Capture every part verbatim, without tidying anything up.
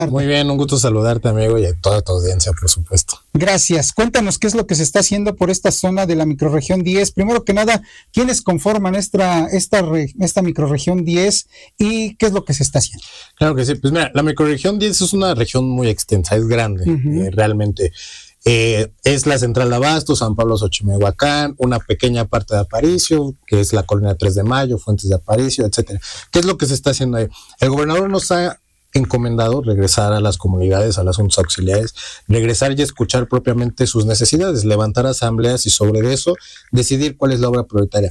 Muy bien, un gusto saludarte, amigo, y a toda tu audiencia, por supuesto. Gracias. Cuéntanos qué es lo que se está haciendo por esta zona de la microrregión diez. Primero que nada, ¿quiénes conforman esta, esta, esta microrregión diez y qué es lo que se está haciendo? Claro que sí. Pues mira, la microrregión diez es una región muy extensa, es grande, uh-huh. eh, realmente. Eh, es la central de Abasto, San Pablo, Xochimehuacán, una pequeña parte de Aparicio, que es la colonia tres de mayo, Fuentes de Aparicio, etcétera. ¿Qué es lo que se está haciendo ahí? El gobernador nos ha encomendado regresar a las comunidades, a las juntas auxiliares, regresar y escuchar propiamente sus necesidades, levantar asambleas y sobre eso decidir cuál es la obra prioritaria.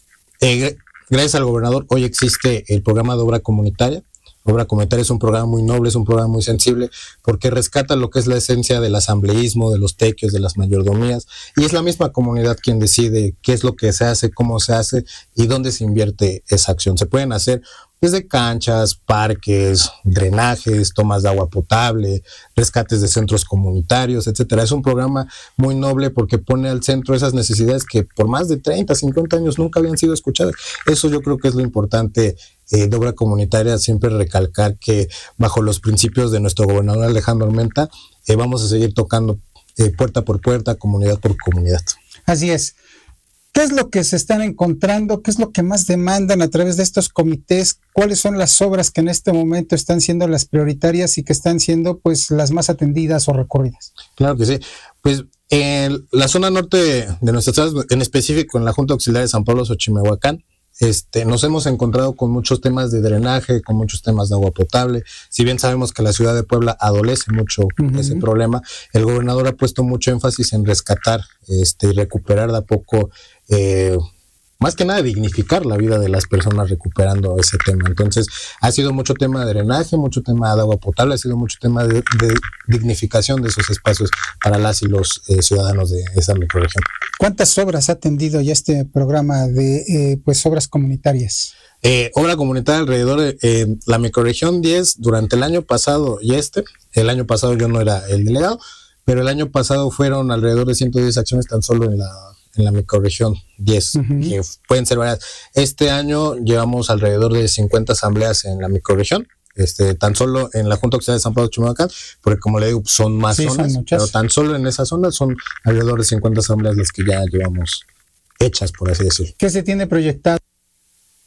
Eh, gracias al gobernador, hoy existe el programa de obra comunitaria. Obra comunitaria es un programa muy noble, es un programa muy sensible, porque rescata lo que es la esencia del asambleísmo, de los tequios, de las mayordomías, y es la misma comunidad quien decide qué es lo que se hace, cómo se hace y dónde se invierte esa acción. Se pueden hacer desde canchas, parques, drenajes, tomas de agua potable, rescates de centros comunitarios, etcétera. Es un programa muy noble porque pone al centro esas necesidades que por más de treinta, cincuenta años nunca habían sido escuchadas. Eso yo creo que es lo importante eh, de obra comunitaria, siempre recalcar que bajo los principios de nuestro gobernador Alejandro Armenta, eh, vamos a seguir tocando eh, puerta por puerta, comunidad por comunidad. Así es. ¿Qué es lo que se están encontrando? ¿Qué es lo que más demandan a través de estos comités? ¿Cuáles son las obras que en este momento están siendo las prioritarias y que están siendo pues las más atendidas o recurridas? Claro que sí. Pues en la zona norte de nuestras ciudades, en específico en la Junta Auxiliar de San Pablo, Xochimehuacán, Este, nos hemos encontrado con muchos temas de drenaje, con muchos temas de agua potable. Si bien sabemos que la ciudad de Puebla adolece mucho uh-huh. ese problema, el gobernador ha puesto mucho énfasis en rescatar este, y recuperar de a poco, eh, más que nada dignificar la vida de las personas recuperando ese tema. Entonces ha sido mucho tema de drenaje, mucho tema de agua potable, ha sido mucho tema de, de dignificación de esos espacios para las y los eh, ciudadanos de esa microrregión. ¿Cuántas obras ha atendido ya este programa de eh, pues obras comunitarias? Eh, obra comunitaria alrededor de eh, la microrregión diez durante el año pasado y este, el año pasado yo no era el delegado, pero el año pasado fueron alrededor de ciento diez acciones tan solo en la en la microrregión diez, uh-huh. que pueden ser varias. Este año llevamos alrededor de cincuenta asambleas en la microrregión, este, tan solo en la Junta Auxiliar de San Pablo Xochimehuacán, porque como le digo, son más sí, zonas, son pero tan solo en esa zona son alrededor de cincuenta asambleas las que ya llevamos hechas, por así decirlo. ¿Qué se tiene proyectado